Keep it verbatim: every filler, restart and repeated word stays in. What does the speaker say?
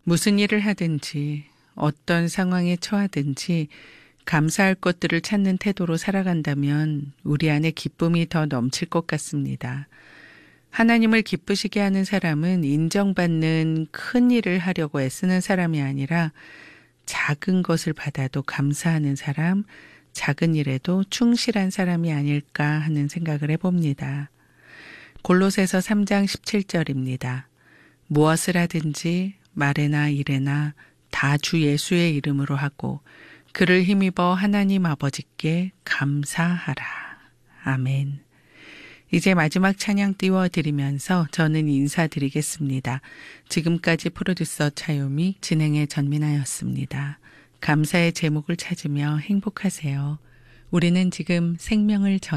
무슨 일을 하든지 어떤 상황에 처하든지 감사할 것들을 찾는 태도로 살아간다면 우리 안에 기쁨이 더 넘칠 것 같습니다. 하나님을 기쁘시게 하는 사람은 인정받는 큰 일을 하려고 애쓰는 사람이 아니라 작은 것을 받아도 감사하는 사람, 작은 일에도 충실한 사람이 아닐까 하는 생각을 해봅니다. 골로새서 삼 장 십칠 절입니다. 무엇을 하든지 말에나 일에나 다 주 예수의 이름으로 하고 그를 힘입어 하나님 아버지께 감사하라. 아멘. 이제 마지막 찬양 띄워드리면서 저는 인사드리겠습니다. 지금까지 프로듀서 차요미, 진행의 전민아였습니다. 감사의 제목을 찾으며 행복하세요. 우리는 지금 생명을 전